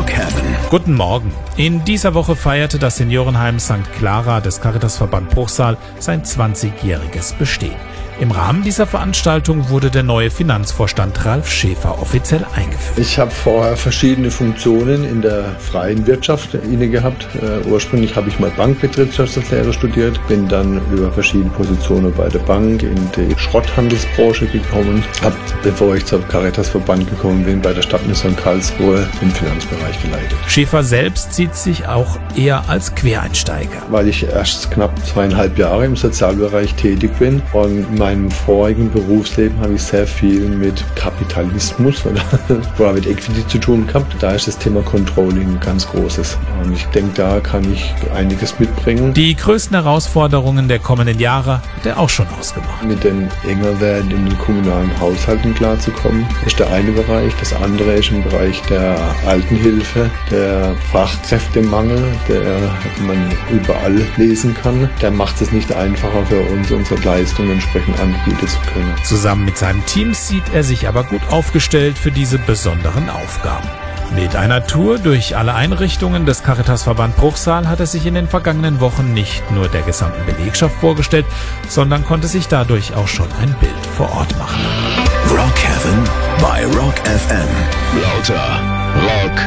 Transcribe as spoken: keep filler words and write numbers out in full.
Rockhaven. Guten Morgen. In dieser Woche feierte das Seniorenheim Sankt Clara des Caritasverband Bruchsal sein zwanzigjähriges Bestehen. Im Rahmen dieser Veranstaltung wurde der neue Finanzvorstand Ralf Schäfer offiziell eingeführt. Ich habe vorher verschiedene Funktionen in der freien Wirtschaft inne gehabt. Äh, ursprünglich habe ich mal Bankbetriebswirtschaftslehre studiert, bin dann über verschiedene Positionen bei der Bank in die Schrotthandelsbranche gekommen, habe, bevor ich zum Caritasverband gekommen bin, bei der Stadtmission Karlsruhe den Finanzbereich geleitet. Schäfer selbst sieht sich auch eher als Quereinsteiger. Weil ich erst knapp zweieinhalb Jahre im Sozialbereich tätig bin und in meinem vorigen Berufsleben habe ich sehr viel mit Kapitalismus oder, oder mit Equity zu tun gehabt. Da ist das Thema Controlling ein ganz großes. Und ich denke, da kann ich einiges mitbringen. Die größten Herausforderungen der kommenden Jahre hat er auch schon ausgemacht. Mit den enger werdenden kommunalen Haushalten klarzukommen, ist der eine Bereich. Das andere ist im Bereich der Altenhilfe, der Fachkräftemangel, der man überall lesen kann. Der macht es nicht einfacher für uns, unsere Leistungen entsprechend anbieten zu können. Zusammen mit seinem Team sieht er sich aber gut aufgestellt für diese besonderen Aufgaben. Mit einer Tour durch alle Einrichtungen des Caritasverband Bruchsal hat er sich in den vergangenen Wochen nicht nur der gesamten Belegschaft vorgestellt, sondern konnte sich dadurch auch schon ein Bild vor Ort machen. Rockhaven bei Rock F M. Lauter Rock.